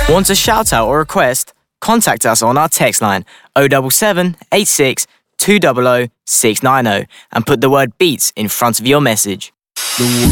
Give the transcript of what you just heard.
Want a shout out or request? Contact us on our text line 077 86 200 690 and put the word beats in front of your message.